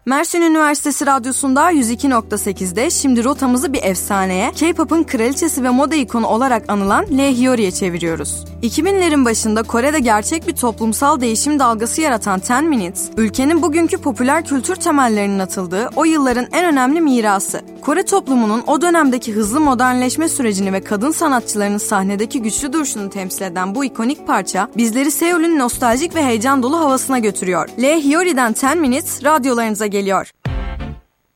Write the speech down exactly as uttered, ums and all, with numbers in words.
Mersin Üniversitesi Radyosu'nda yüz iki nokta sekizde şimdi rotamızı bir efsaneye, K-pop'un kraliçesi ve moda ikonu olarak anılan Lee Hyori'ye çeviriyoruz. iki binlerin başında Kore'de gerçek bir toplumsal değişim dalgası yaratan Ten Minutes, ülkenin bugünkü popüler kültür temellerinin atıldığı o yılların en önemli mirası. Kore toplumunun o dönemdeki hızlı modernleşme sürecini ve kadın sanatçılarının sahnedeki güçlü duruşunu temsil eden bu ikonik parça, bizleri Seul'ün nostaljik ve heyecan dolu havasına götürüyor. Lee Hyori'den Ten Minutes radyolarınıza geliyor.